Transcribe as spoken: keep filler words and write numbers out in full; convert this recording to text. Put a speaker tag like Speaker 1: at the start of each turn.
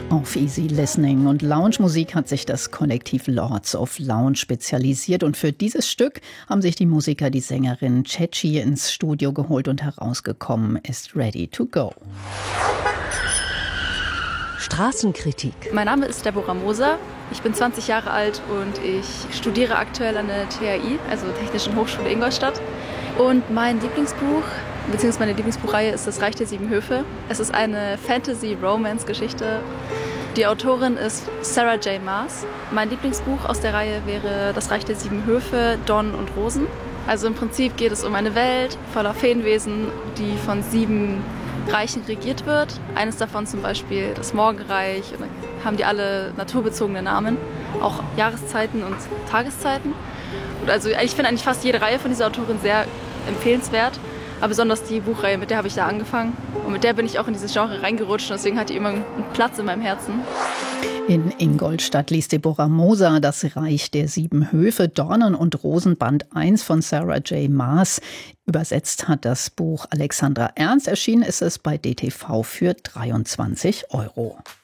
Speaker 1: Auf Easy Listening und Lounge-Musik hat sich das Kollektiv Lords of Lounge spezialisiert. Und für dieses Stück haben sich die Musiker die Sängerin Ceci ins Studio geholt und herausgekommen ist Ready to Go.
Speaker 2: Straßenkritik.
Speaker 3: Mein Name ist Deborah Moser. Ich bin zwanzig Jahre alt und ich studiere aktuell an der T H I, also Technischen Hochschule Ingolstadt. Und mein Lieblingsbuch, beziehungsweise meine Lieblingsbuchreihe ist Das Reich der Sieben Höfe. Es ist eine Fantasy-Romance-Geschichte. Die Autorin ist Sarah J. Maas. Mein Lieblingsbuch aus der Reihe wäre Das Reich der Sieben Höfe, Dornen und Rosen. Also im Prinzip geht es um eine Welt voller Feenwesen, die von sieben Reichen regiert wird. Eines davon zum Beispiel das Morgenreich. Und dann haben die alle naturbezogene Namen, auch Jahreszeiten und Tageszeiten. Und also ich finde eigentlich fast jede Reihe von dieser Autorin sehr empfehlenswert. Aber besonders die Buchreihe, mit der habe ich da angefangen. Und mit der bin ich auch in dieses Genre reingerutscht. Und deswegen hat die immer einen Platz in meinem Herzen.
Speaker 1: In Ingolstadt liest Deborah Moser Das Reich der Sieben Höfe, Dornen und Rosen, Band eins von Sarah J. Maas. Übersetzt hat das Buch Alexandra Ernst. Erschienen ist es bei D T V für dreiundzwanzig Euro.